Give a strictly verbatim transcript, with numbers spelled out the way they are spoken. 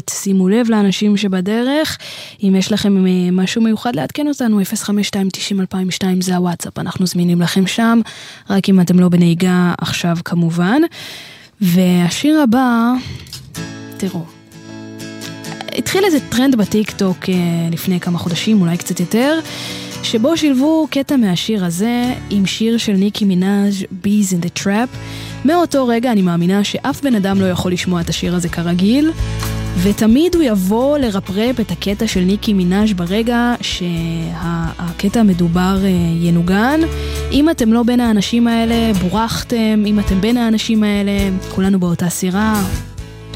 דקות, שימו לב לאנשים שבדרך, אם יש לכם משהו מיוחד לעדכן אותנו, אפס חמש שתיים תשעים אלפיים ושתיים זה הוואטסאפ, אנחנו זמינים לכם שם, רק אם אתם לא בנהיגה עכשיו כמובן. והשיר הבא, תראו, התחיל איזה טרנד בטיק טוק לפני כמה חודשים, אולי קצת יותר, שבו שילבו קטע מהשיר הזה עם שיר של ניקי מינאז' Bees in the Trap. מאותו רגע אני מאמינה שאף בן אדם לא יכול לשמוע את השיר הזה כרגיל, ותמיד הוא יבוא לרפרפ את הקטע של ניקי מינאז' ברגע שהקטע המדובר ינוגן. אם אתם לא בין האנשים האלה, בורחתם. אם אתם בין האנשים האלה, כולנו באותה סירה.